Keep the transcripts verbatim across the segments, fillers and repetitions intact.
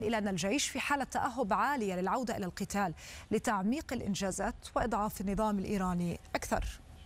إلى أن الجيش في حالة تأهب عالية للعودة إلى القتال لتعميق الإنجازات وإضعاف النظام الإيراني أكثر.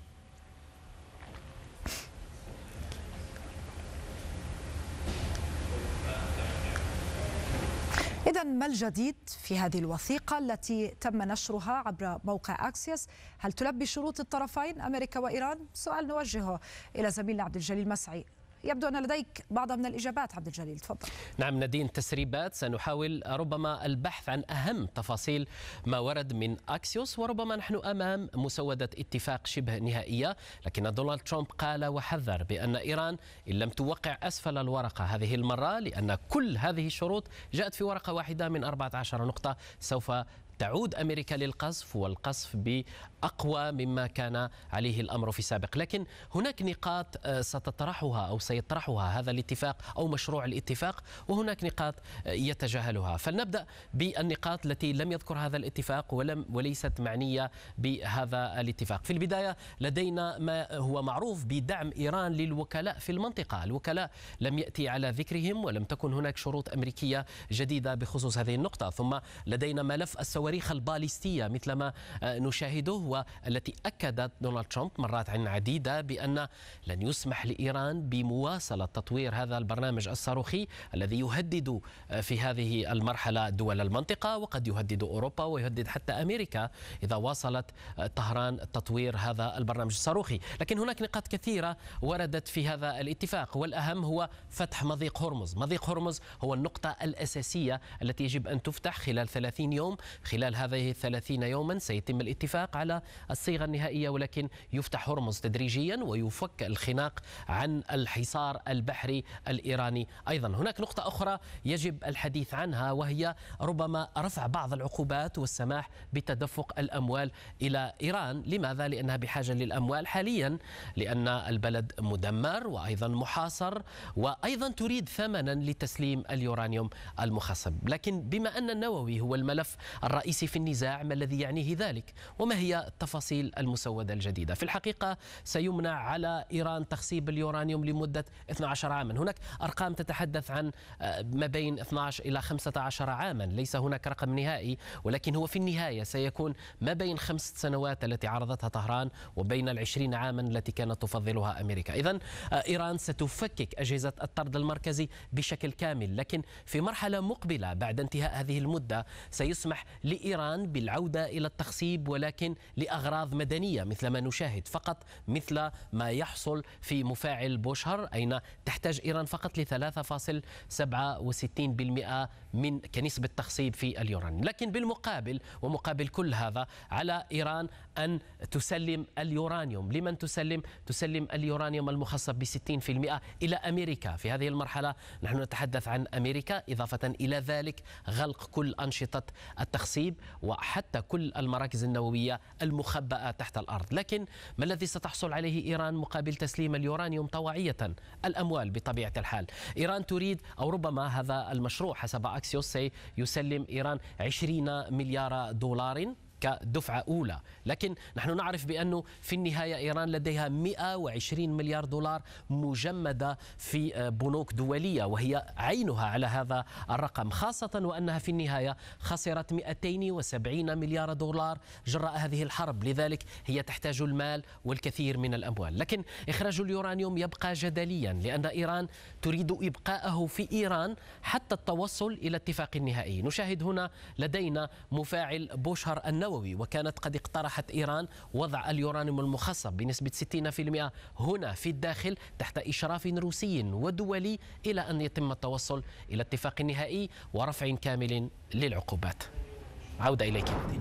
إذن ما الجديد في هذه الوثيقة التي تم نشرها عبر موقع أكسيوس؟ هل تلبي شروط الطرفين أمريكا وإيران؟ سؤال نوجهه إلى زميلنا عبد الجليل مسعي. يبدو أن لديك بعض من الإجابات عبد الجليل، تفضل. نعم نادين، تسريبات. سنحاول ربما البحث عن أهم تفاصيل ما ورد من أكسيوس، وربما نحن أمام مسودة اتفاق شبه نهائية، لكن دونالد ترامب قال وحذر بأن إيران إن لم توقع أسفل الورقة هذه المرة، لأن كل هذه الشروط جاءت في ورقة واحدة من أربعة عشر نقطة، سوف تعود أمريكا للقصف، والقصف بأقوى مما كان عليه الأمر في السابق. لكن هناك نقاط ستطرحها أو سيطرحها هذا الاتفاق أو مشروع الاتفاق، وهناك نقاط يتجاهلها. فلنبدأ بالنقاط التي لم يذكر هذا الاتفاق ولم وليست معنية بهذا الاتفاق. في البداية لدينا ما هو معروف بدعم إيران للوكلاء في المنطقة. الوكلاء لم يأتي على ذكرهم، ولم تكن هناك شروط أمريكية جديدة بخصوص هذه النقطة. ثم لدينا ملف السواري الصواريخ الباليستية مثل ما نشاهده، والتي أكدت دونالد ترامب مرات عديدة بأن لن يسمح لإيران بمواصلة تطوير هذا البرنامج الصاروخي الذي يهدد في هذه المرحلة دول المنطقة، وقد يهدد أوروبا ويهدد حتى أمريكا إذا واصلت طهران تطوير هذا البرنامج الصاروخي. لكن هناك نقاط كثيرة وردت في هذا الاتفاق، والأهم هو فتح مضيق هرمز. مضيق هرمز هو النقطة الأساسية التي يجب أن تفتح خلال ثلاثين يوم. خلال هذه الثلاثين يوما سيتم الاتفاق على الصيغة النهائية، ولكن يفتح هرمز تدريجيا ويفك الخناق عن الحصار البحري الإيراني. أيضا هناك نقطة أخرى يجب الحديث عنها، وهي ربما رفع بعض العقوبات والسماح بتدفق الأموال إلى إيران. لماذا؟ لأنها بحاجة للأموال حاليا، لأن البلد مدمر وأيضا محاصر، وأيضا تريد ثمنا لتسليم اليورانيوم المخصب. لكن بما أن النووي هو الملف الرئيسي في النزاع، ما الذي يعنيه ذلك؟ وما هي تفاصيل المسودة الجديدة؟ في الحقيقة سيمنع على إيران تخصيب اليورانيوم لمدة اثني عشر عاما. هناك أرقام تتحدث عن ما بين اثني عشر إلى خمسة عشر عاما، ليس هناك رقم نهائي، ولكن هو في النهاية سيكون ما بين خمس سنوات التي عرضتها طهران وبين العشرين عاما التي كانت تفضلها أمريكا. إذن إيران ستفكك أجهزة الطرد المركزي بشكل كامل، لكن في مرحلة مقبلة بعد انتهاء هذه المدة سيسمح لإيران بالعودة إلى التخصيب، ولكن لأغراض مدنية مثل ما نشاهد، فقط مثل ما يحصل في مفاعل بوشهر، أين تحتاج إيران فقط ل ثلاثة فاصلة سبعة وستين بالمئة من كنسبة تخصيب في اليورانيوم. لكن بالمقابل ومقابل كل هذا على إيران أن تسلم اليورانيوم. لمن تسلم؟ تسلم اليورانيوم المخصب ب ستين بالمئة إلى أمريكا. في هذه المرحلة نحن نتحدث عن أمريكا، إضافة إلى ذلك غلق كل أنشطة التخصيب وحتى كل المراكز النووية المخبأة تحت الأرض. لكن ما الذي ستحصل عليه إيران مقابل تسليم اليورانيوم طوعية؟ الأموال بطبيعة الحال. إيران تريد، أو ربما هذا المشروع حسب أكسيوس سيسلم إيران عشرين مليار دولار كدفعة أولى، لكن نحن نعرف بأنه في النهاية إيران لديها مئة وعشرين مليار دولار مجمدة في بنوك دولية، وهي عينها على هذا الرقم، خاصة وأنها في النهاية خسرت مئتين وسبعين مليار دولار جراء هذه الحرب. لذلك هي تحتاج المال والكثير من الأموال. لكن إخراج اليورانيوم يبقى جدليا، لأن إيران تريد إبقاءه في إيران حتى التوصل إلى اتفاق نهائي. نشاهد هنا لدينا مفاعل بوشهر النووي، وكانت قد اقترحت إيران وضع اليورانيوم المخصب بنسبة ستين بالمئة هنا في الداخل تحت إشراف روسي ودولي، إلى أن يتم التوصل إلى اتفاق نهائي ورفع كامل للعقوبات. عودة إليك نادين.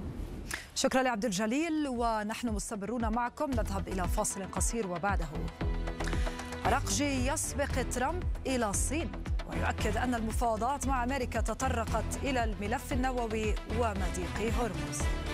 شكرا لعبد الجليل، ونحن مستمرون معكم. نذهب إلى فاصل قصير وبعده رقجي يسبق ترامب إلى الصين، ويؤكد أن المفاوضات مع أمريكا تطرقت إلى الملف النووي ومضيق هرمز.